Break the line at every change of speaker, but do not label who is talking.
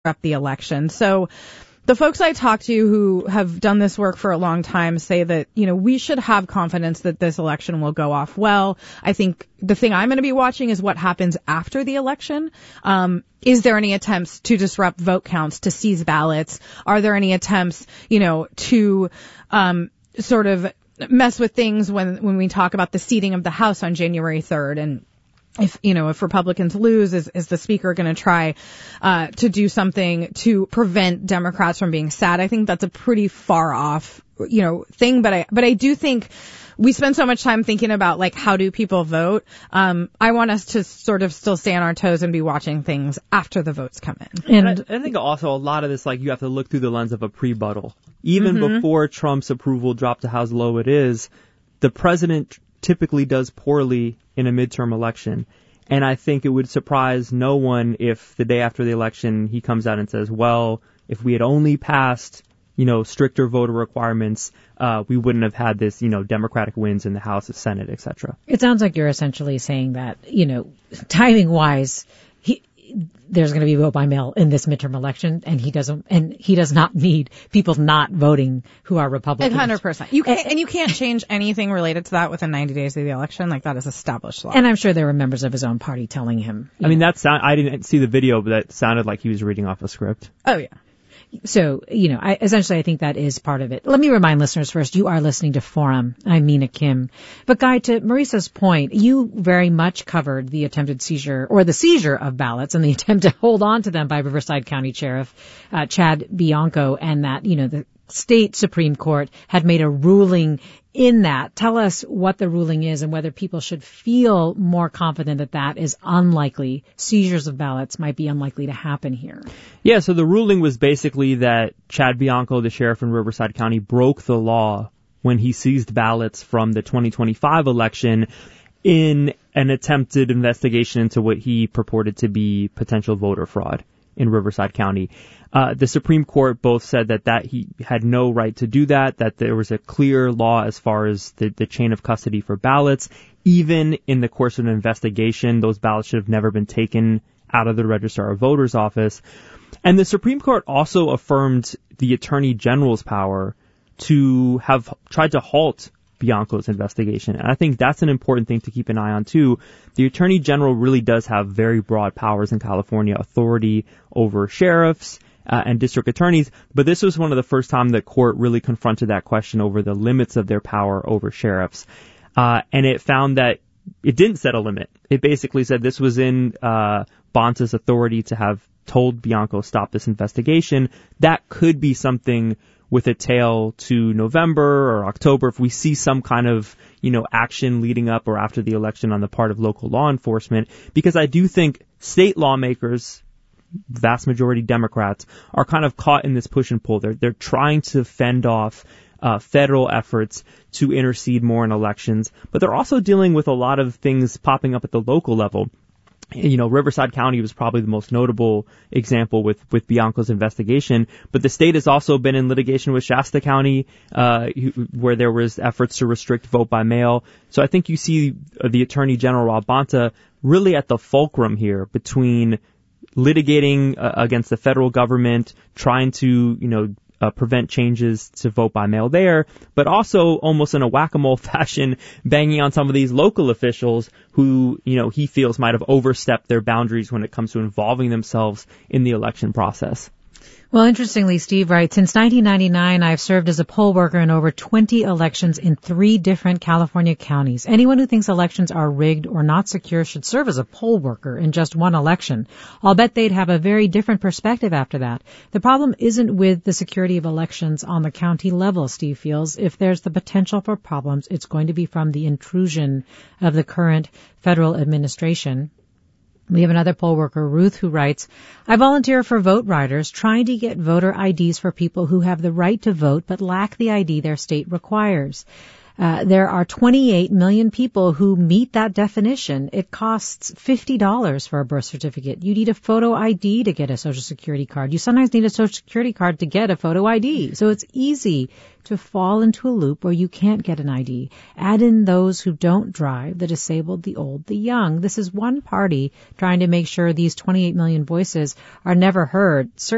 disrupt the election. So the folks I talk to who have done this work for a long time say that, we should have confidence that this election will go off well. I think the thing I'm going to be watching is what happens after the election. Is there any attempts to disrupt vote counts, to seize ballots? Are there any attempts, to sort of mess with things when we talk about the seating of the House on January 3rd? And if Republicans lose, is the speaker going to try to do something to prevent Democrats from being sat? I think that's a pretty far off, thing. But I do think we spend so much time thinking about, like, how do people vote? I want us to sort of still stay on our toes and be watching things after the votes come in.
And I think also a lot of this, like, you have to look through the lens of a pre-buttal. Even before Trump's approval dropped to how low it is, the president typically does poorly in a midterm election. And I think it would surprise no one if the day after the election he comes out and says, well, if we had only passed, stricter voter requirements, we wouldn't have had this, Democratic wins in the House, the Senate, etc.
It sounds like you're essentially saying that, timing-wise, there's going to be vote by mail in this midterm election, and he does not need people not voting who are Republicans.
100%. You can't change anything related to that within 90 days of the election. Like, that is established law.
And I'm sure there were members of his own party telling him.
I didn't see the video, but that sounded like he was reading off a script.
Oh, yeah.
So, I think that is part of it. Let me remind listeners first, you are listening to Forum. I'm Mina Kim. But Guy, to Marissa's point, you very much covered the attempted seizure of ballots and the attempt to hold on to them by Riverside County Sheriff Chad Bianco, and that, the state Supreme Court had made a ruling in that. Tell us what the ruling is and whether people should feel more confident that is unlikely. Seizures of ballots might be unlikely to happen here.
Yeah, so the ruling was basically that Chad Bianco, the sheriff in Riverside County, broke the law when he seized ballots from the 2025 election in an attempted investigation into what he purported to be potential voter fraud in Riverside County. The Supreme Court both said that he had no right to do that there was a clear law as far as the chain of custody for ballots. Even in the course of an investigation, those ballots should have never been taken out of the Registrar of Voters office. And the Supreme Court also affirmed the Attorney General's power to have tried to halt Bianco's investigation. And I think that's an important thing to keep an eye on, too. The Attorney General really does have very broad powers in California, authority over sheriffs and district attorneys. But this was one of the first time the court really confronted that question over the limits of their power over sheriffs. And it found that it didn't set a limit. It basically said this was in Bonta's authority to have told Bianco stop this investigation. That could be something with a tail to November or October if we see some kind of, action leading up or after the election on the part of local law enforcement. Because I do think state lawmakers, vast majority Democrats, are kind of caught in this push and pull. They're trying to fend off federal efforts to intercede more in elections, but they're also dealing with a lot of things popping up at the local level. Riverside County was probably the most notable example with Bianco's investigation, but the state has also been in litigation with Shasta County, where there was efforts to restrict vote by mail. So I think you see the Attorney General, Rob Bonta, really at the fulcrum here between litigating against the federal government, trying to, prevent changes to vote by mail there, but also almost in a whack-a-mole fashion, banging on some of these local officials who, he feels might have overstepped their boundaries when it comes to involving themselves in the election process.
Well, interestingly, Steve writes, since 1999, I've served as a poll worker in over 20 elections in 3 different California counties. Anyone who thinks elections are rigged or not secure should serve as a poll worker in just one election. I'll bet they'd have a very different perspective after that. The problem isn't with the security of elections on the county level, Steve feels. If there's the potential for problems, it's going to be from the intrusion of the current federal administration. We have another poll worker, Ruth, who writes, I volunteer for Vote Riders, trying to get voter IDs for people who have the right to vote but lack the ID their state requires. There are 28 million people who meet that definition. It costs $50 for a birth certificate. You need a photo ID to get a Social Security card. You sometimes need a Social Security card to get a photo ID. So it's easy to fall into a loop where you can't get an ID. Add in those who don't drive, the disabled, the old, the young. This is one party trying to make sure these 28 million voices are never heard.